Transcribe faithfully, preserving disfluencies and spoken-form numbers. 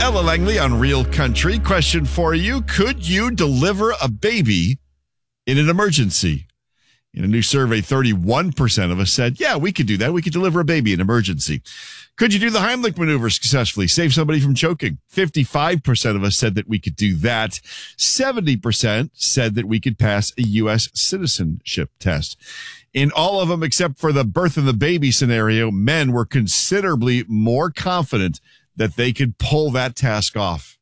Ella Langley on Real Country. Question for you. Could you deliver a baby in an emergency? In a new survey, thirty-one percent of us said, yeah, we could do that. We could deliver a baby in an emergency. Could you do the Heimlich maneuver successfully, save somebody from choking? fifty-five percent of us said that we could do that. seventy percent said that we could pass a U S citizenship test. In all of them, except for the birth of the baby scenario, men were considerably more confident that they could pull that task off.